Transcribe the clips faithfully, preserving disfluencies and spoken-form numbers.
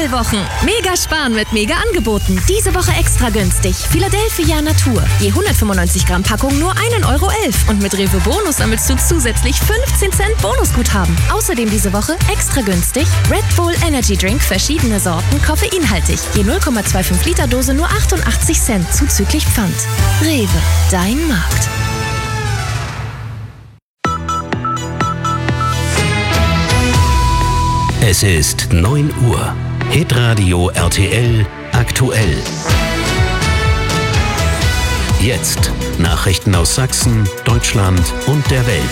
Aprilwochen. Mega sparen mit mega Angeboten. Diese Woche extra günstig. Philadelphia Natur. Je hundertfünfundneunzig Gramm Packung nur ein Euro elf. Und mit Rewe Bonus sammelst du zusätzlich fünfzehn Cent Bonusguthaben. Außerdem diese Woche extra günstig Red Bull Energy Drink, verschiedene Sorten, koffeinhaltig. Je null Komma fünfundzwanzig Liter Dose nur achtundachtzig Cent zuzüglich Pfand. Rewe, dein Markt. Es ist neun Uhr. Hitradio R T L aktuell. Jetzt Nachrichten aus Sachsen, Deutschland und der Welt.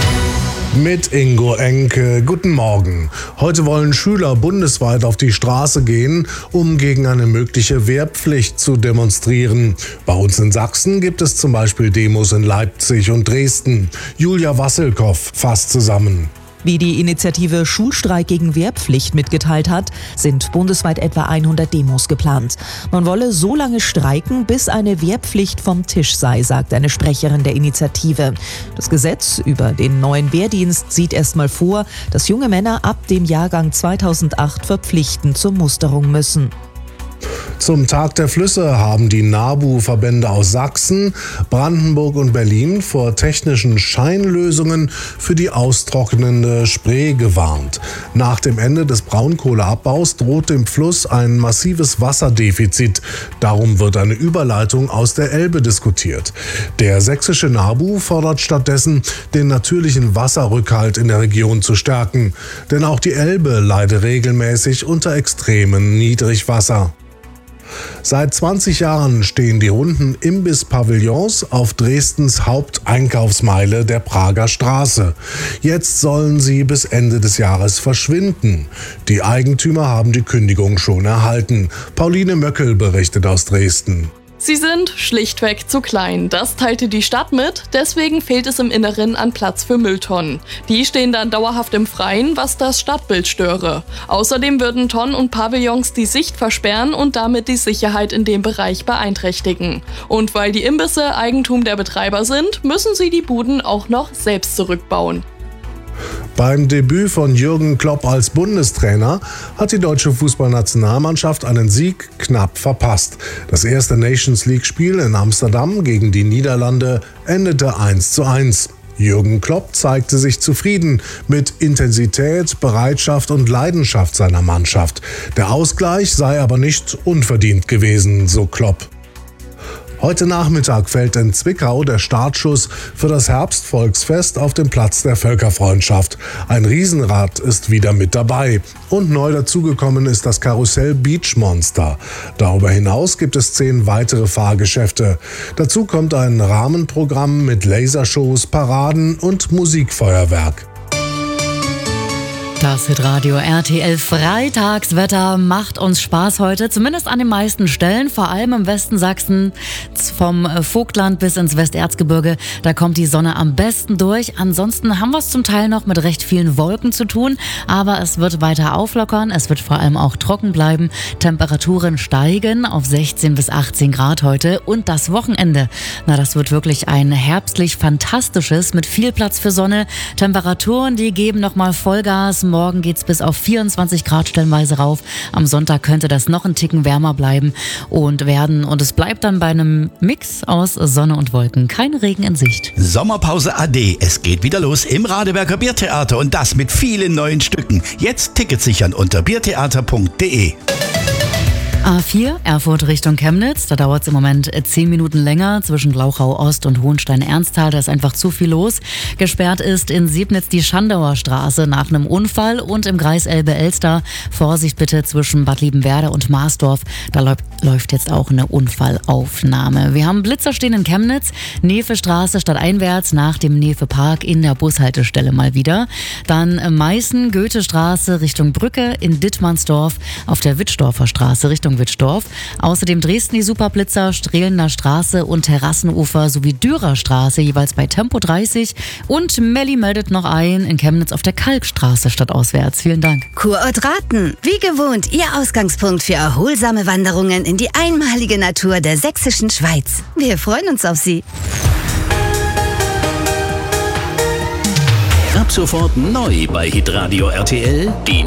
Mit Ingo Enke. Guten Morgen. Heute wollen Schüler bundesweit auf die Straße gehen, um gegen eine mögliche Wehrpflicht zu demonstrieren. Bei uns in Sachsen gibt es zum Beispiel Demos in Leipzig und Dresden. Julia Wasselkow fasst zusammen. Wie die Initiative Schulstreik gegen Wehrpflicht mitgeteilt hat, sind bundesweit etwa hundert Demos geplant. Man wolle so lange streiken, bis eine Wehrpflicht vom Tisch sei, sagt eine Sprecherin der Initiative. Das Gesetz über den neuen Wehrdienst sieht erstmal vor, dass junge Männer ab dem Jahrgang zweitausendacht verpflichtend zur Musterung müssen. Zum Tag der Flüsse haben die NABU-Verbände aus Sachsen, Brandenburg und Berlin vor technischen Scheinlösungen für die austrocknende Spree gewarnt. Nach dem Ende des Braunkohleabbaus droht dem Fluss ein massives Wasserdefizit. Darum wird eine Überleitung aus der Elbe diskutiert. Der sächsische NABU fordert stattdessen, den natürlichen Wasserrückhalt in der Region zu stärken. Denn auch die Elbe leide regelmäßig unter extremem Niedrigwasser. Seit zwanzig Jahren stehen die runden Imbiss-Pavillons auf Dresdens Haupteinkaufsmeile der Prager Straße. Jetzt sollen sie bis Ende des Jahres verschwinden. Die Eigentümer haben die Kündigung schon erhalten. Pauline Möckel berichtet aus Dresden. Sie sind schlichtweg zu klein. Das teilte die Stadt mit, deswegen fehlt es im Inneren an Platz für Mülltonnen. Die stehen dann dauerhaft im Freien, was das Stadtbild störe. Außerdem würden Tonnen und Pavillons die Sicht versperren und damit die Sicherheit in dem Bereich beeinträchtigen. Und weil die Imbisse Eigentum der Betreiber sind, müssen sie die Buden auch noch selbst zurückbauen. Beim Debüt von Jürgen Klopp als Bundestrainer hat die deutsche Fußballnationalmannschaft einen Sieg knapp verpasst. Das erste Nations-League-Spiel in Amsterdam gegen die Niederlande endete eins zu eins. Jürgen Klopp zeigte sich zufrieden mit Intensität, Bereitschaft und Leidenschaft seiner Mannschaft. Der Ausgleich sei aber nicht unverdient gewesen, so Klopp. Heute Nachmittag fällt in Zwickau der Startschuss für das Herbstvolksfest auf dem Platz der Völkerfreundschaft. Ein Riesenrad ist wieder mit dabei. Und neu dazugekommen ist das Karussell Beach Monster. Darüber hinaus gibt es zehn weitere Fahrgeschäfte. Dazu kommt ein Rahmenprogramm mit Lasershows, Paraden und Musikfeuerwerk. Das Hitradio R T L Freitagswetter macht uns Spaß heute, zumindest an den meisten Stellen, vor allem im Westen Sachsen, vom Vogtland bis ins Westerzgebirge. Da kommt die Sonne am besten durch. Ansonsten haben wir es zum Teil noch mit recht vielen Wolken zu tun, aber es wird weiter auflockern. Es wird vor allem auch trocken bleiben. Temperaturen steigen auf sechzehn bis achtzehn Grad heute und das Wochenende. Na, das wird wirklich ein herbstlich fantastisches mit viel Platz für Sonne. Temperaturen, die geben nochmal Vollgas. Morgen geht's bis auf vierundzwanzig Grad stellenweise rauf. Am Sonntag könnte das noch einen Ticken wärmer bleiben und werden. Und es bleibt dann bei einem Mix aus Sonne und Wolken. Kein Regen in Sicht. Sommerpause A D. Es geht wieder los im Radeberger Biertheater und das mit vielen neuen Stücken. Jetzt Tickets sichern unter biertheater punkt de. A vier, Erfurt Richtung Chemnitz. Da dauert es im Moment zehn Minuten länger zwischen Glauchau Ost und Hohenstein-Ernsthal. Da ist einfach zu viel los. Gesperrt ist in Siebnitz die Schandauer Straße nach einem Unfall und im Kreis Elbe-Elster. Vorsicht bitte zwischen Bad Liebenwerda und Marsdorf. Da läuft, läuft jetzt auch eine Unfallaufnahme. Wir haben Blitzer stehen in Chemnitz. Nefe-Straße stadteinwärts nach dem Nefe-Park in der Bushaltestelle mal wieder. Dann Meißen, Goethestraße Richtung Brücke in Dittmannsdorf auf der Wittdorfer Straße Richtung Wittdorf. Außerdem Dresden die Superblitzer, Strehlener Straße und Terrassenufer sowie Dürer Straße jeweils bei Tempo dreißig. Und Melli meldet noch ein in Chemnitz auf der Kalkstraße stadtauswärts. Vielen Dank. Kurort Raten. Wie gewohnt, Ihr Ausgangspunkt für erholsame Wanderungen in die einmalige Natur der sächsischen Schweiz. Wir freuen uns auf Sie. Ab sofort neu bei Hitradio R T L, die